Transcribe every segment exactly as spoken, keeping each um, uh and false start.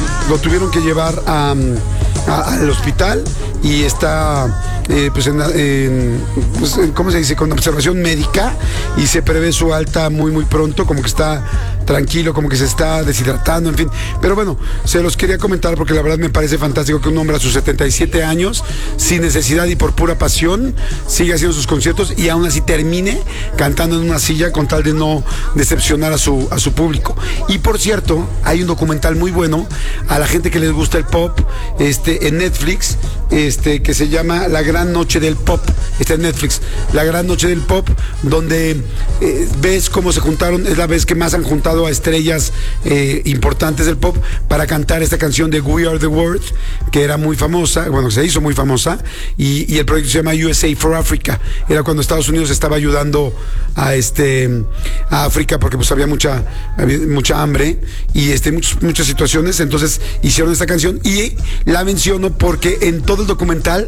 lo tuvieron que llevar a, a, al hospital y está eh, pues, en, en, pues, ¿cómo se dice? Con observación médica, y se prevé su alta muy muy pronto, como que está tranquilo, como que se está deshidratando, en fin. Pero bueno, se los quería comentar porque la verdad me parece fantástico que un hombre a sus setenta y siete años, sin necesidad y por pura pasión, siga haciendo sus conciertos y aún así termine cantando en una silla con tal de no decepcionar a su, a su público. Y por cierto, hay un documental muy bueno a la gente que les gusta el pop, este, en Netflix, este, que se llama La Gran Noche del Pop. Está en Netflix, La Gran Noche del Pop, donde eh, ves cómo se juntaron, es la vez que más han juntado a estrellas eh, importantes del pop para cantar esta canción de We Are the World, que era muy famosa, bueno, se hizo muy famosa, y, y el proyecto se llama U S A for Africa. Era cuando Estados Unidos estaba ayudando a este a África porque pues había mucha había mucha hambre y este muchas, muchas situaciones. Entonces hicieron esta canción y la menciono porque en todo el documental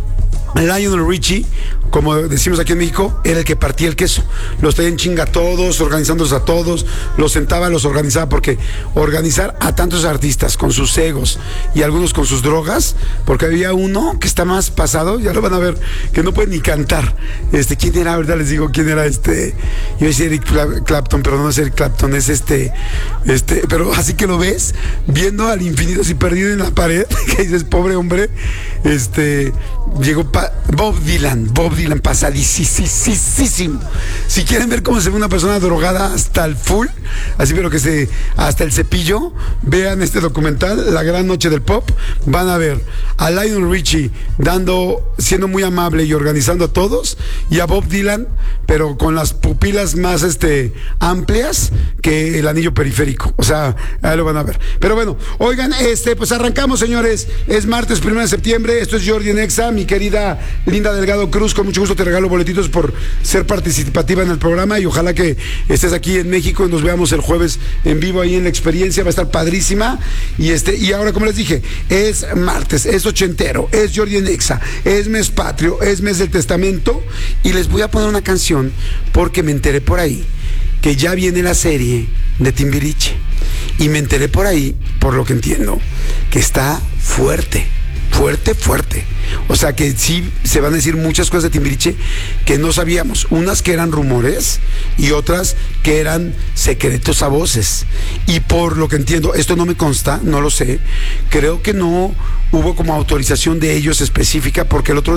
Lionel Richie, como decimos aquí en México, era el que partía el queso. Los traía en chinga a todos, organizándolos a todos, los sentaba, los organizaba, porque organizar a tantos artistas con sus egos y algunos con sus drogas, porque había uno que está más pasado, ya lo van a ver, que no puede ni cantar. Este, ¿quién era? Ahorita les digo quién era. Este, yo decía Eric Clapton, pero no es Eric Clapton, es este, este, pero así que lo ves, viendo al infinito así perdido en la pared, que dices, pobre hombre, este, llegó pa Bob Dylan, Bob Dylan pasadísimo. Si quieren ver cómo se ve una persona drogada hasta el full, así pero que se, hasta el cepillo, vean este documental, La Gran Noche del Pop. Van a ver a Lionel Richie dando, siendo muy amable y organizando a todos, y a Bob Dylan, pero con las pupilas más este, amplias que el anillo periférico. O sea, ahí lo van a ver. Pero bueno, oigan, este, pues arrancamos, señores. Es martes primero de septiembre. Esto es Jordi en Exa, mi querida Linda Delgado Cruz, con mucho gusto te regalo boletitos por ser participativa en el programa, y ojalá que estés aquí en México y nos veamos el jueves en vivo ahí en La Experiencia. Va a estar padrísima. Y este, y ahora, como les dije, es martes, es ochentero, es Jordi en Exa, es mes patrio, es mes del testamento, y les voy a poner una canción porque me enteré por ahí que ya viene la serie de Timbiriche, y me enteré por ahí, por lo que entiendo, que está fuerte. Fuerte, fuerte. O sea que sí se van a decir muchas cosas de Timbiriche que no sabíamos. Unas que eran rumores y otras que eran secretos a voces. Y por lo que entiendo, esto no me consta, no lo sé, creo que no hubo como autorización de ellos específica, porque el otro